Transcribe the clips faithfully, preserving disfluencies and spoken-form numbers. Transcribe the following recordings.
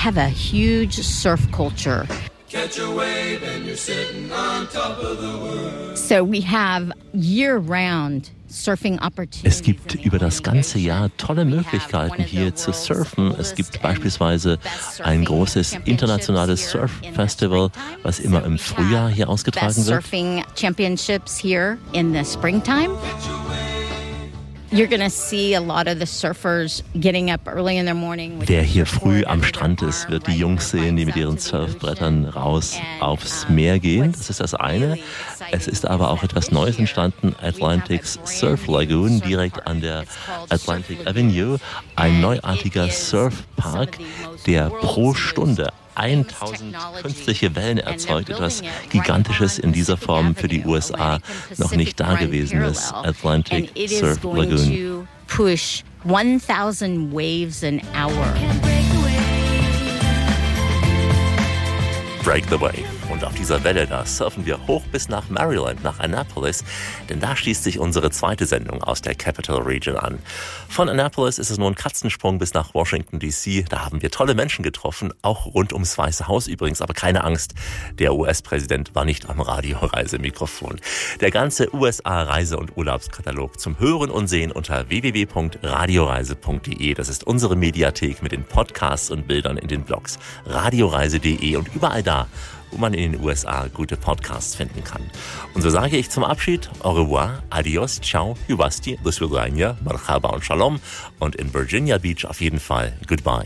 have a huge surf culture. Catch a wave and you're sitting on top of the world. So we have year-round surfing opportunities. Es gibt über das ganze Jahr tolle Möglichkeiten hier zu surfen. Es gibt beispielsweise ein großes internationales Surf-Festival, was immer im Frühjahr hier ausgetragen Best wird. surfing championships here in the springtime. You're going to see a lot of the surfers getting up early in the morning. Wer hier früh am Strand ist, wird die Jungs sehen, die mit ihren Surfbrettern raus aufs Meer gehen. Das ist das eine. Es ist aber auch etwas Neues entstanden, Atlantic's Surf Lagoon, direkt an der Atlantic Avenue. Ein neuartiger Surfpark, der pro Stunde tausend künstliche Wellen erzeugt, etwas Gigantisches in dieser Form für die U S A noch nicht da gewesen ist. Atlantic Surf Lagoon. Push one thousand waves an hour. Break the Wave. Und auf dieser Welle, da surfen wir hoch bis nach Maryland, nach Annapolis, denn da schließt sich unsere zweite Sendung aus der Capital Region an. Von Annapolis ist es nur ein Katzensprung bis nach Washington D C. Da haben wir tolle Menschen getroffen, auch rund ums Weiße Haus übrigens. Aber keine Angst, der U S-Präsident war nicht am Radioreisemikrofon. Der ganze U S A-Reise- und Urlaubskatalog zum Hören und Sehen unter w w w punkt radioreise punkt d e. Das ist unsere Mediathek mit den Podcasts und Bildern in den Blogs radioreise punkt d e und überall da, wo man in den U S A gute Podcasts finden kann. Und so sage ich zum Abschied au revoir, adios, ciao, hubasti, do svidania, marhaba und shalom und in Virginia Beach auf jeden Fall goodbye.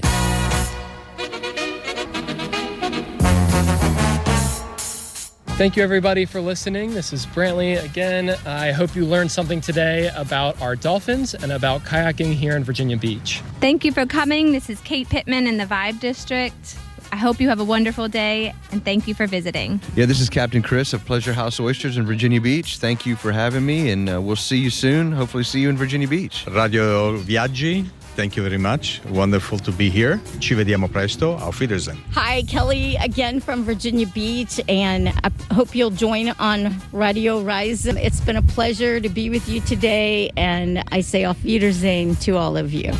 Thank you, everybody, for listening. This is Brantley again. I hope you learned something today about our dolphins and about kayaking here in Virginia Beach. Thank you for coming. This is Kate Pittman in the Vibe District. I hope you have a wonderful day, and thank you for visiting. Yeah, this is Captain Chris of Pleasure House Oysters in Virginia Beach. Thank you for having me, and uh, we'll see you soon. Hopefully see you in Virginia Beach. Radio Viaggi, thank you very much. Wonderful to be here. Ci vediamo presto. Auf Wiedersehen. Hi, Kelly again from Virginia Beach, and I hope you'll join on Radio Rise. It's been a pleasure to be with you today, and I say auf Wiedersehen to all of you.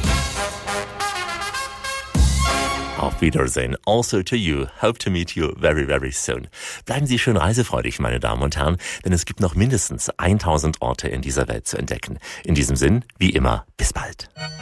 Auf Wiedersehen also to you. Hope to meet you very, very soon. Bleiben Sie schön reisefreudig, meine Damen und Herren, denn es gibt noch mindestens tausend Orte in dieser Welt zu entdecken. In diesem Sinn, wie immer, bis bald.